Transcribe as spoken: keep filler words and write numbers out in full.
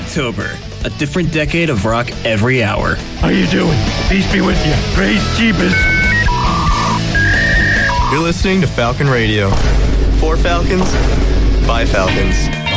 October, a different decade of rock every hour. How you doing? Peace be with you. Praise Jeebus. You're listening to Falcon Radio. For Falcons, by Falcons.